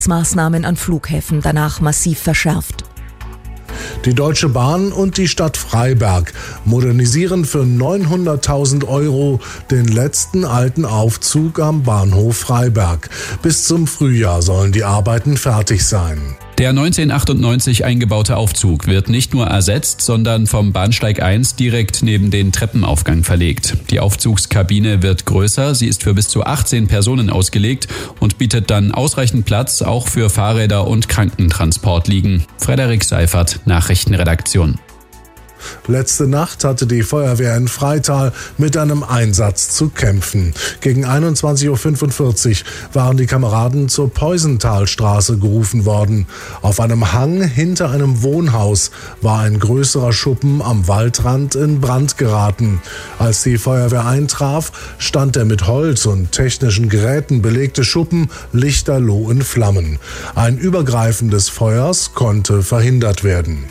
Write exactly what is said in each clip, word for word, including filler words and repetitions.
Maßnahmen an Flughäfen danach massiv verschärft. Die Deutsche Bahn und die Stadt Freiberg modernisieren für neunhunderttausend Euro den letzten alten Aufzug am Bahnhof Freiberg. Bis zum Frühjahr sollen die Arbeiten fertig sein. Der neunzehnhundertachtundneunzig eingebaute Aufzug wird nicht nur ersetzt, sondern vom Bahnsteig eins direkt neben den Treppenaufgang verlegt. Die Aufzugskabine wird größer, sie ist für bis zu achtzehn Personen ausgelegt und bietet dann ausreichend Platz auch für Fahrräder und Krankentransportliegen. Frederik Seifert, Nachrichtenredaktion. Letzte Nacht hatte die Feuerwehr in Freital mit einem Einsatz zu kämpfen. Gegen einundzwanzig Uhr fünfundvierzig waren die Kameraden zur Peusenthalstraße gerufen worden. Auf einem Hang hinter einem Wohnhaus war ein größerer Schuppen am Waldrand in Brand geraten. Als die Feuerwehr eintraf, stand der mit Holz und technischen Geräten belegte Schuppen lichterloh in Flammen. Ein Übergreifen des Feuers konnte verhindert werden.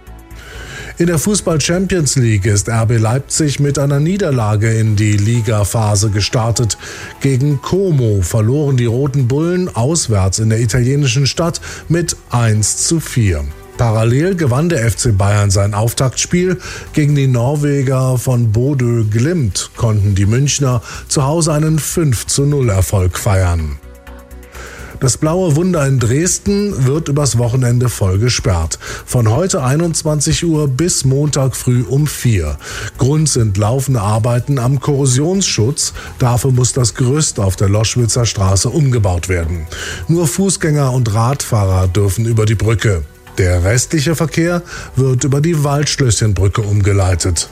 In der Fußball-Champions League ist R B Leipzig mit einer Niederlage in die Ligaphase gestartet. Gegen Como verloren die Roten Bullen auswärts in der italienischen Stadt mit eins zu vier. Parallel gewann der F C Bayern sein Auftaktspiel. Gegen die Norweger von Bodø Glimt konnten die Münchner zu Hause einen fünf zu null Erfolg feiern. Das Blaue Wunder in Dresden wird übers Wochenende voll gesperrt. Von heute einundzwanzig Uhr bis Montag früh um vier. Grund sind laufende Arbeiten am Korrosionsschutz. Dafür muss das Gerüst auf der Loschwitzer Straße umgebaut werden. Nur Fußgänger und Radfahrer dürfen über die Brücke. Der restliche Verkehr wird über die Waldschlösschenbrücke umgeleitet.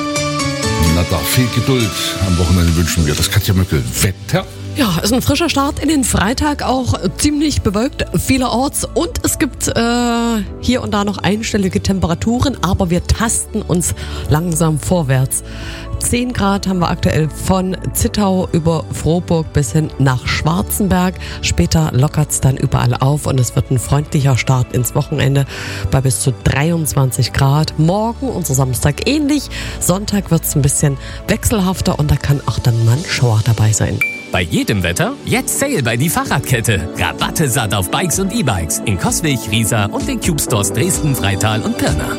Na da, viel Geduld am Wochenende wünschen wir. Das Katja Möckel. Wetter? Ja, ist ein frischer Start in den Freitag, auch ziemlich bewölkt vielerorts und es gibt äh, hier und da noch einstellige Temperaturen, aber wir tasten uns langsam vorwärts. zehn Grad haben wir aktuell von Zittau über Frohburg bis hin nach Schwarzenberg. Später lockert es dann überall auf und es wird ein freundlicher Start ins Wochenende bei bis zu dreiundzwanzig Grad. Morgen, unser Samstag ähnlich. Sonntag wird es ein bisschen wechselhafter und da kann auch dann mal ein Schauer dabei sein. Bei jedem Wetter jetzt Sale bei die Fahrradkette. Rabatte satt auf Bikes und E-Bikes in Coswig, Riesa und den Cube Stores Dresden, Freital und Pirna.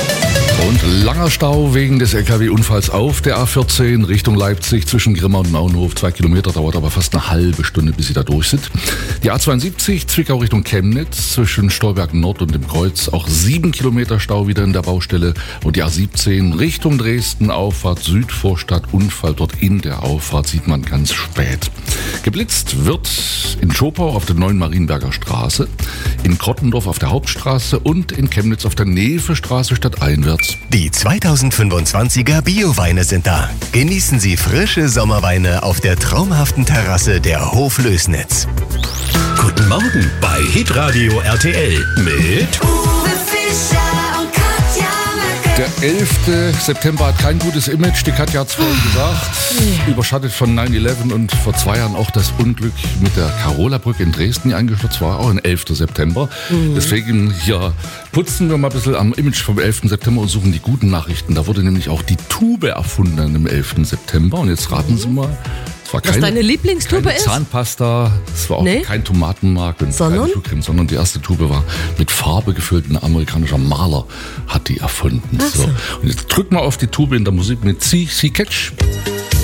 Und langer Stau wegen des L K W-Unfalls auf der A vierzehn Richtung Leipzig zwischen Grimma und Naunhof. Zwei Kilometer, dauert aber fast eine halbe Stunde, bis Sie da durch sind. Die A zweiundsiebzig Zwickau Richtung Chemnitz zwischen Stolberg Nord und dem Kreuz. Auch sieben Kilometer Stau wieder in der Baustelle. Und die A siebzehn Richtung Dresden, Auffahrt Südvorstadt. Unfall dort in der Auffahrt sieht man ganz spät. Geblitzt wird in Schopau auf der neuen Marienberger Straße, in Krottendorf auf der Hauptstraße und in Chemnitz auf der Nevestraße stadteinwärts. Die zweitausendfünfundzwanziger Bio-Weine sind da. Genießen Sie frische Sommerweine auf der traumhaften Terrasse der Hoflößnitz. Guten Morgen bei Hitradio R T L mit Uwe Fischer und Katja Möckel. Der elfte September hat kein gutes Image, die Katja hat es vorhin gesagt. Überschattet von neun elf und vor zwei Jahren auch das Unglück mit der Carola-Brücke in Dresden, die eingestürzt war, auch am elften September. Mhm. Deswegen hier putzen wir mal ein bisschen am Image vom elften September und suchen die guten Nachrichten. Da wurde nämlich auch die Tube erfunden am elften September. Und jetzt raten Sie mal, es war keine, was deine Lieblingstube keine ist? Zahnpasta, es war auch Nee? kein Tomatenmark und Sondern? keine Schuhcreme, sondern die erste Tube war mit Farbe gefüllt. Ein amerikanischer Maler hat die erfunden. Ach so. So. Und jetzt drück mal auf die Tube in der Musik mit C C Catch.